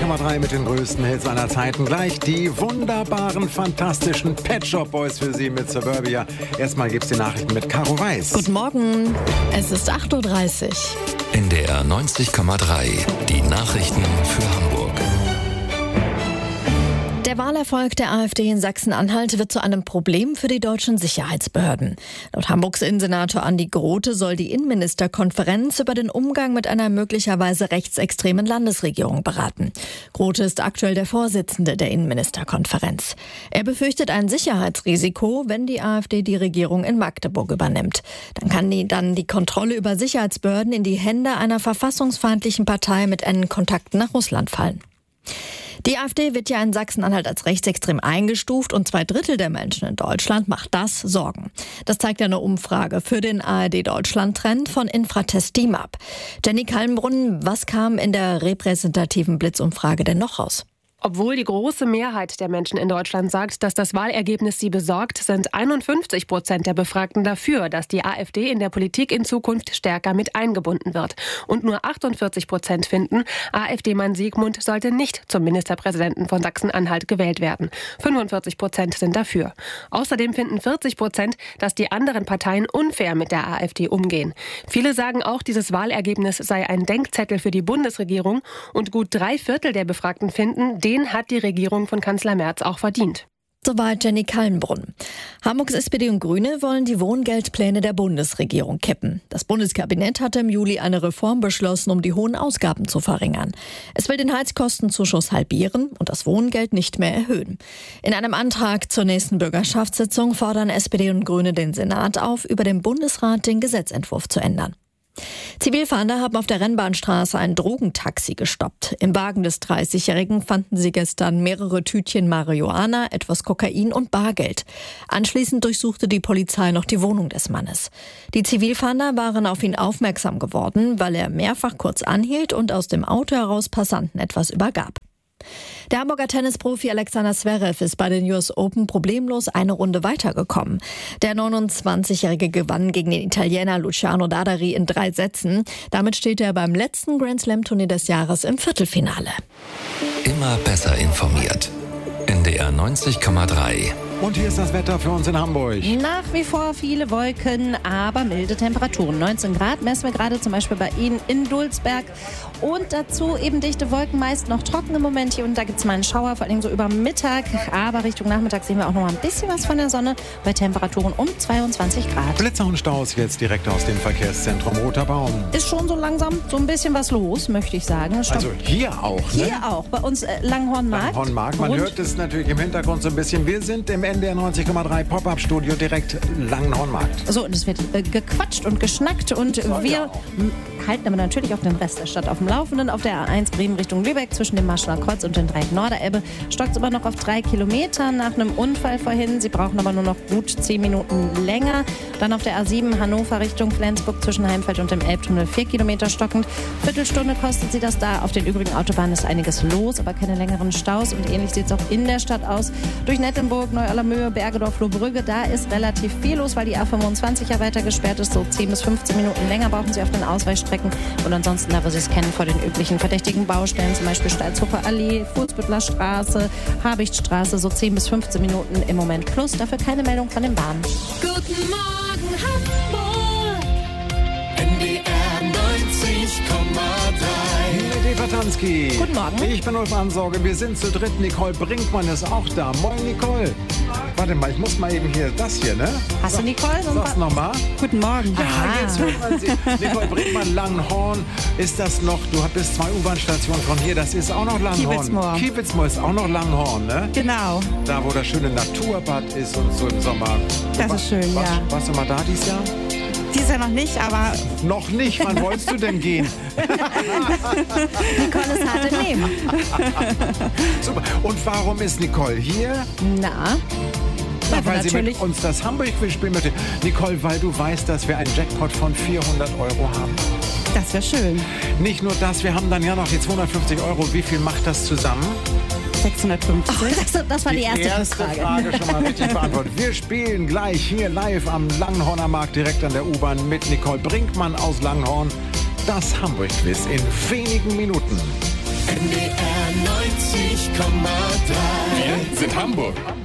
90,3 mit den größten Hits aller Zeiten. Gleich die wunderbaren, fantastischen Pet Shop Boys für Sie mit Suburbia. Erstmal gibt's die Nachrichten mit Caro Weiß. Guten Morgen, es ist 8.30 Uhr. NDR 90,3, die Nachrichten für Hamburg. Der Wahlerfolg der AfD in Sachsen-Anhalt wird zu einem Problem für die deutschen Sicherheitsbehörden. Laut Hamburgs Innensenator Andi Grote soll die Innenministerkonferenz über den Umgang mit einer möglicherweise rechtsextremen Landesregierung beraten. Grote ist aktuell der Vorsitzende der Innenministerkonferenz. Er befürchtet ein Sicherheitsrisiko, wenn die AfD die Regierung in Magdeburg übernimmt. Dann kann die Kontrolle über Sicherheitsbehörden in die Hände einer verfassungsfeindlichen Partei mit engen Kontakten nach Russland fallen. Die AfD wird ja in Sachsen-Anhalt als rechtsextrem eingestuft und 2/3 der Menschen in Deutschland macht das Sorgen. Das zeigt eine Umfrage für den ARD-Deutschland-Trend von Infratest DIMAP. Jenny Kallenbrunn, was kam in der repräsentativen Blitzumfrage denn noch raus? Obwohl die große Mehrheit der Menschen in Deutschland sagt, dass das Wahlergebnis sie besorgt, sind 51% der Befragten dafür, dass die AfD in der Politik in Zukunft stärker mit eingebunden wird. Und nur 48% finden, AfD-Mann Siegmund sollte nicht zum Ministerpräsidenten von Sachsen-Anhalt gewählt werden. 45% sind dafür. Außerdem finden 40%, dass die anderen Parteien unfair mit der AfD umgehen. Viele sagen auch, dieses Wahlergebnis sei ein Denkzettel für die Bundesregierung. Und gut 3/4 der Befragten finden, den hat die Regierung von Kanzler Merz auch verdient. Soweit Jenny Kallenbrunn. Hamburgs SPD und Grüne wollen die Wohngeldpläne der Bundesregierung kippen. Das Bundeskabinett hatte im Juli eine Reform beschlossen, um die hohen Ausgaben zu verringern. Es will den Heizkostenzuschuss halbieren und das Wohngeld nicht mehr erhöhen. In einem Antrag zur nächsten Bürgerschaftssitzung fordern SPD und Grüne den Senat auf, über den Bundesrat den Gesetzentwurf zu ändern. Zivilfahnder haben auf der Rennbahnstraße ein Drogentaxi gestoppt. Im Wagen des 30-Jährigen fanden sie gestern mehrere Tütchen Marihuana, etwas Kokain und Bargeld. Anschließend durchsuchte die Polizei noch die Wohnung des Mannes. Die Zivilfahnder waren auf ihn aufmerksam geworden, weil er mehrfach kurz anhielt und aus dem Auto heraus Passanten etwas übergab. Der Hamburger Tennisprofi Alexander Zverev ist bei den US Open problemlos eine Runde weitergekommen. Der 29-Jährige gewann gegen den Italiener Luciano Dadari in 3 Sätzen. Damit steht er beim letzten Grand-Slam-Turnier des Jahres im Viertelfinale. Immer besser informiert. NDR 90,3. Und hier ist das Wetter für uns in Hamburg. Nach wie vor viele Wolken, aber milde Temperaturen. 19 Grad messen wir gerade zum Beispiel bei Ihnen in Dulsberg. Und dazu eben dichte Wolken, meist noch trocken im Moment. Hier und da gibt es mal einen Schauer, vor allem so über Mittag. Aber Richtung Nachmittag sehen wir auch noch mal ein bisschen was von der Sonne bei Temperaturen um 22 Grad. Blitzer und Staus jetzt direkt aus dem Verkehrszentrum Roter Baum. Ist schon so langsam so ein bisschen was los, möchte ich sagen. Also hier auch, ne? Hier auch, bei uns Langhornmarkt. Langhornmarkt, man hört es natürlich im Hintergrund so ein bisschen. Wir sind im NDR 90,3 Pop-Up-Studio direkt Langhornmarkt. So, und es wird gequatscht und geschnackt und wir halten aber natürlich auch den Rest der Stadt auf dem Laufenden. Auf der A1 Bremen Richtung Lübeck zwischen dem Marschaller Kreuz und den Dreieck Norderelbe stockt es immer noch auf 3 Kilometer nach einem Unfall vorhin. Sie brauchen aber nur noch gut 10 Minuten länger. Dann auf der A7 Hannover Richtung Flensburg zwischen Heimfeld und dem Elbtunnel 4 Kilometer stockend. Viertelstunde kostet sie das da. Auf den übrigen Autobahnen ist einiges los, aber keine längeren Staus. Und ähnlich sieht es auch in der Stadt aus. Durch Nettelnburg, Neu-Allermöhe, Bergedorf, Lohbrügge, da ist relativ viel los, weil die A25 ja weiter gesperrt ist. So 10 bis 15 Minuten länger brauchen Sie auf den Ausweichstrecken. Und ansonsten, da wo Sie es kennen, vor den üblichen verdächtigen Baustellen, zum Beispiel Stalzhofer Allee, Fuhlsbüttler Straße, Habichtstraße, so 10 bis 15 Minuten im Moment plus. Dafür keine Meldung von den Bahnen. Guten Morgen Hamburg, NDR 90,3. Eva Tanski. Guten Morgen. Ich bin Ulf Ansorge. Wir sind zu dritt. Nicole Brinkmann ist auch da. Moin, Nicole. Warte mal, ich muss mal eben hier das hier, ne? Hast du Nicole? Sag's nochmal. Guten Morgen. Ja, jetzt hört man sie. Nicole Brinkmann, Langhorn. Ist das noch, du bist 2 U-Bahn-Stationen von hier, das ist auch noch Langhorn. Kiewitzmoor ist auch noch Langhorn, ne? Genau. Da, wo das schöne Naturbad ist und so im Sommer. Das ist schön, ja. Warst du mal da dieses Jahr? Dieses Jahr noch nicht, aber... Noch nicht? Wann wolltest du denn gehen? Nicole ist hart im Leben. Super. Und warum ist Nicole hier? Na? Weil sie mit uns das Hamburg-Quiz spielen möchte. Nicole, weil du weißt, dass wir einen Jackpot von 400 Euro haben. Das wäre schön. Nicht nur das, wir haben dann ja noch die 250 Euro. Wie viel macht das zusammen? 650. Oh, das war die erste Frage schon mal richtig beantwortet. Wir spielen gleich hier live am Langhorner Markt direkt an der U-Bahn mit Nicole Brinkmann aus Langhorn. Das Hamburg-Quiz in wenigen Minuten. NDR 90. Wir sind Hamburg.